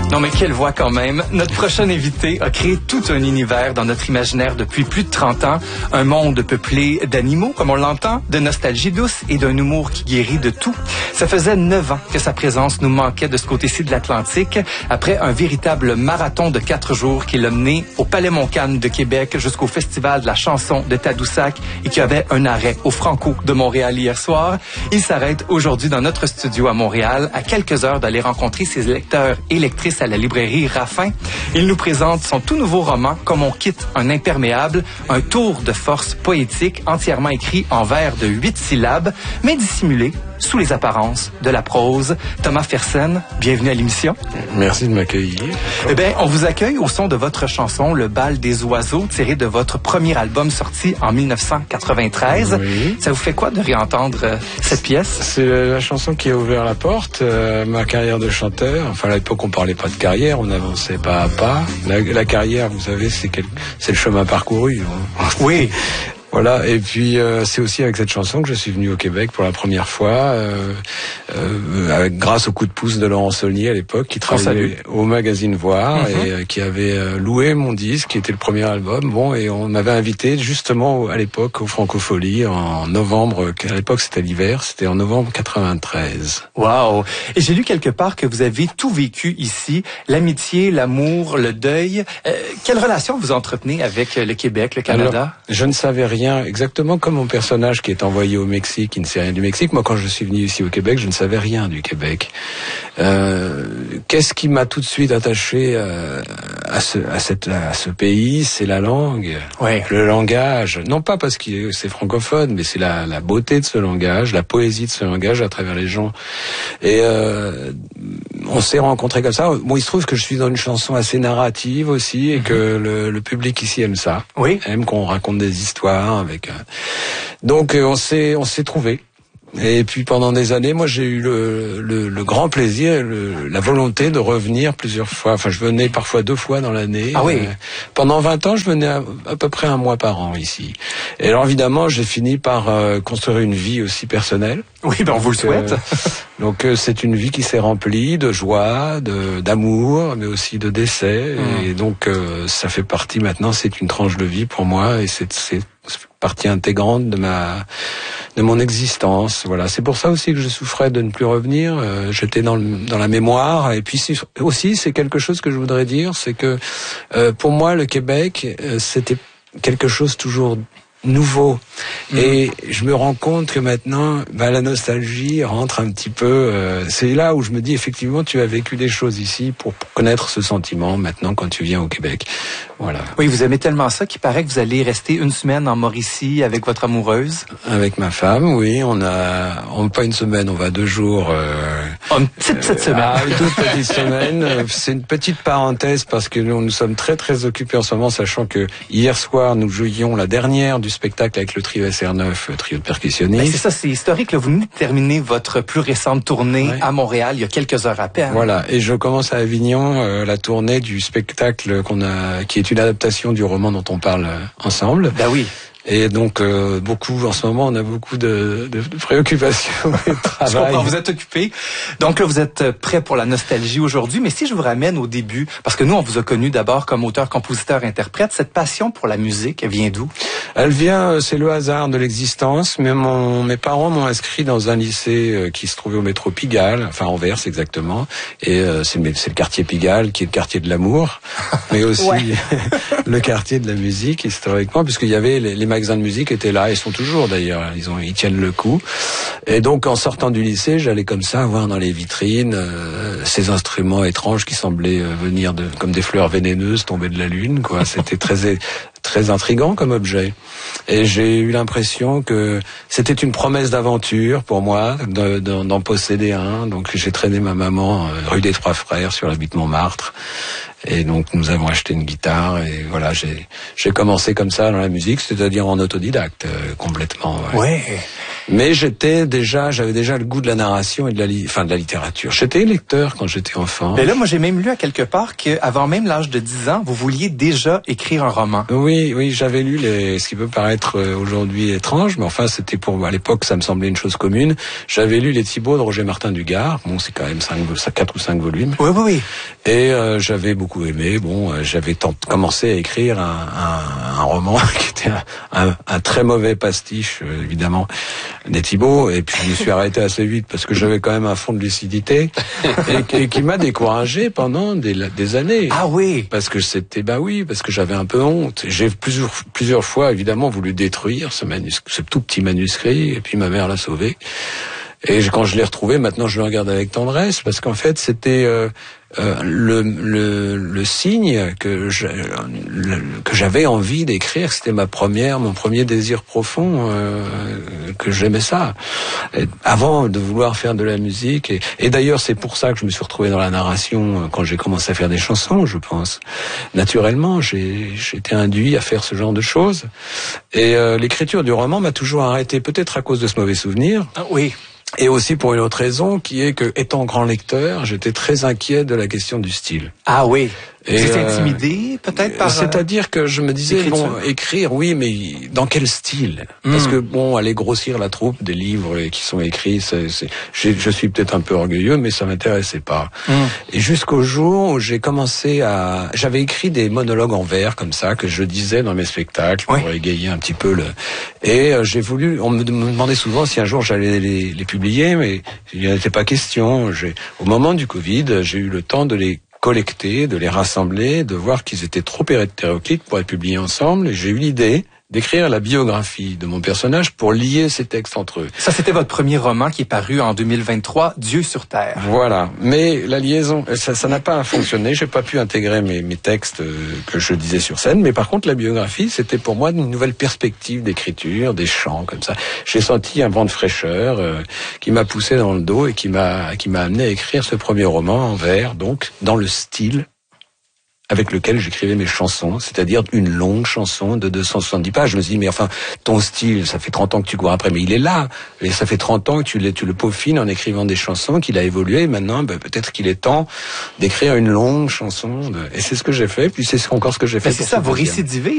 Non mais quelle voix quand même. Notre prochain invité a créé tout un univers dans notre imaginaire depuis plus de 30 ans. Un monde peuplé d'animaux, comme on l'entend, de nostalgie douce et d'un humour qui guérit de tout. Ça faisait 9 ans que sa présence nous manquait de ce côté-ci de l'Atlantique, après un véritable marathon de 4 jours qui l'a mené au Palais Montcalm de Québec jusqu'au Festival de la chanson de Tadoussac et qui avait un arrêt au Franco de Montréal hier soir. Il s'arrête aujourd'hui dans notre studio à Montréal, à quelques heures d'aller rencontrer ses lecteurs et lectrices à la librairie Raffin. Il nous présente son tout nouveau roman, Comme on quitte un imperméable, un tour de force poétique entièrement écrit en vers de 8 syllabes, mais dissimulé sous les apparences de la prose. Thomas Fersen, bienvenue à l'émission. Merci de m'accueillir. Eh bien, on vous accueille au son de votre chanson Le bal des oiseaux, tirée de votre premier album sorti en 1993. Oui. Ça vous fait quoi de réentendre cette pièce? C'est la chanson qui a ouvert la porte, ma carrière de chanteur. Enfin, à l'époque, on parlait pas de carrière, on avançait pas à pas. La carrière, vous savez, c'est le chemin parcouru. Oui. Voilà, et puis c'est aussi avec cette chanson que je suis venu au Québec pour la première fois, grâce au coup de pouce de Laurent Saulnier à l'époque, qui travaillait au magazine Voir et qui avait loué mon disque, qui était le premier album. Bon, et on m'avait invité justement à l'époque au Francophonie en novembre. À l'époque c'était l'hiver, c'était en novembre 93. Wow. Et j'ai lu quelque part que vous avez tout vécu ici, l'amitié, l'amour, le deuil. Quelle relation vous entretenez avec le Québec, le Canada? Alors, je ne savais rien, exactement comme mon personnage qui est envoyé au Mexique, qui ne sait rien du Mexique. Moi, quand je suis venu ici au Québec, je ne savais rien du Québec. Qu'est-ce qui m'a tout de suite attaché à ce pays? C'est la langue, le langage. Non pas parce que c'est francophone, mais c'est la beauté de ce langage, la poésie de ce langage à travers les gens. Et on s'est rencontrés comme ça. Bon, il se trouve que je suis dans une chanson assez narrative aussi et que le public ici aime ça. Oui. Aime qu'on raconte des histoires avec. Donc on s'est trouvés. Et puis pendant des années, moi j'ai eu le grand plaisir, la volonté de revenir plusieurs fois. Enfin, je venais parfois 2 fois dans l'année. Ah oui. Pendant 20 ans, je venais à peu près 1 mois par an ici. Et alors évidemment, j'ai fini par construire une vie aussi personnelle. Oui, ben on vous le souhaite. Donc c'est une vie qui s'est remplie de joie, d'amour, mais aussi de décès. Et donc ça fait partie maintenant, c'est une tranche de vie pour moi et c'est partie intégrante de mon existence. Voilà, c'est pour ça aussi que je souffrais de ne plus revenir. J'étais dans la mémoire. Et puis aussi, c'est quelque chose que je voudrais dire, c'est que pour moi, le Québec, c'était quelque chose toujours nouveau. Et je me rends compte que maintenant, la nostalgie rentre un petit peu. C'est là où je me dis, effectivement, tu as vécu des choses ici pour connaître ce sentiment maintenant quand tu viens au Québec. Voilà. Oui, vous aimez tellement ça qu'il paraît que vous allez rester 1 semaine en Mauricie avec votre amoureuse. Avec ma femme, oui. On pas 1 semaine, on va 2 jours. Une petite semaine. Une toute petite semaine. C'est une petite parenthèse parce que nous sommes très très occupés en ce moment, sachant que hier soir nous jouions la dernière du spectacle avec le trio SR9, trio de percussionnistes. Ben c'est ça, c'est historique. Là. Vous venez de terminer votre plus récente tournée à Montréal il y a quelques heures à peine. Voilà, et je commence à Avignon la tournée du spectacle qui est une adaptation du roman dont on parle ensemble. Ben oui. Et donc, en ce moment, on a beaucoup de préoccupations et de travail. Je comprends, vous êtes occupé. Donc là, vous êtes prêt pour la nostalgie aujourd'hui. Mais si je vous ramène au début, parce que nous, on vous a connu d'abord comme auteur, compositeur, interprète, cette passion pour la musique, elle vient d'où? Elle vient, c'est le hasard de l'existence. Mais mes parents m'ont inscrit dans un lycée qui se trouvait au métro Pigalle, enfin Anvers exactement. Et c'est le quartier Pigalle, qui est le quartier de l'amour, mais aussi le quartier de la musique, historiquement, puisqu'il y avait les magasins de musique étaient là, ils sont toujours d'ailleurs, ils tiennent le coup. Et donc en sortant du lycée, j'allais comme ça voir dans les vitrines ces instruments étranges qui semblaient venir comme des fleurs vénéneuses tomber de la lune, quoi. C'était très intriguant comme objet. Et j'ai eu l'impression que c'était une promesse d'aventure pour moi d'en posséder un. Donc j'ai traîné ma maman rue des Trois Frères sur la butte Montmartre. Et donc nous avons acheté une guitare et voilà, j'ai commencé comme ça dans la musique, c'est-à-dire en autodidacte complètement. Ouais. Mais j'avais déjà le goût de la narration et de la littérature. J'étais lecteur quand j'étais enfant. Mais là, moi, j'ai même lu à quelque part qu'avant même l'âge de 10 ans, vous vouliez déjà écrire un roman. Oui, j'avais lu ce qui peut paraître aujourd'hui étrange, mais enfin, à l'époque, ça me semblait une chose commune. J'avais lu Les Thibauts de Roger Martin Dugard. Bon, c'est quand même 4 ou 5 volumes. Oui. Et j'avais beaucoup aimé. Bon, j'avais commencé à écrire un roman qui était un très mauvais pastiche, évidemment, des Thibauts. Et puis je me suis arrêté assez vite parce que j'avais quand même un fond de lucidité et qui m'a découragé pendant des années. Ah oui. Parce que parce que j'avais un peu honte. J'ai plusieurs fois évidemment voulu détruire ce tout petit manuscrit, et puis ma mère l'a sauvé. Et quand je l'ai retrouvé, maintenant je le regarde avec tendresse, parce qu'en fait c'était le signe que j'avais envie d'écrire. C'était mon premier désir profond, que j'aimais ça avant de vouloir faire de la musique. Et d'ailleurs c'est pour ça que je me suis retrouvé dans la narration quand j'ai commencé à faire des chansons, je pense. Naturellement, j'ai été induit à faire ce genre de choses. Et l'écriture du roman m'a toujours arrêté, peut-être à cause de ce mauvais souvenir. Ah, oui. Et aussi pour une autre raison, qui est que, étant grand lecteur, j'étais très inquiet de la question du style. Ah oui. Et vous étiez intimidé, peut-être, par... C'est-à-dire que je me disais, écrire, oui, mais dans quel style? Parce que, aller grossir la troupe des livres qui sont écrits, je suis peut-être un peu orgueilleux, mais ça m'intéressait pas. Et jusqu'au jour où j'avais écrit des monologues en vers, comme ça, que je disais dans mes spectacles, pour égayer un petit peu et on me demandait souvent si un jour j'allais les publier, mais il n'y en était pas question. Au moment du Covid, j'ai eu le temps de les collecter, de les rassembler, de voir qu'ils étaient trop hétéroclites pour être publiés ensemble. Et j'ai eu l'idée d'écrire la biographie de mon personnage pour lier ces textes entre eux. Ça, c'était votre premier roman qui est paru en 2023, Dieu sur Terre. Voilà. Mais la liaison, ça n'a pas fonctionné. J'ai pas pu intégrer mes textes que je disais sur scène. Mais par contre, la biographie, c'était pour moi une nouvelle perspective d'écriture, des chants, comme ça. J'ai senti un vent de fraîcheur qui m'a poussé dans le dos et qui m'a amené à écrire ce premier roman en vers, donc dans le style avec lequel j'écrivais mes chansons, c'est-à-dire une longue chanson de 270 pages. Je me suis dit, mais enfin, ton style, ça fait 30 ans que tu cours après, mais il est là. Et ça fait 30 ans que tu le peaufines en écrivant des chansons, qu'il a évolué. Maintenant, peut-être qu'il est temps d'écrire une longue chanson. Et c'est ce que j'ai fait, puis c'est encore ce que j'ai fait. C'est ça, vous récidivez.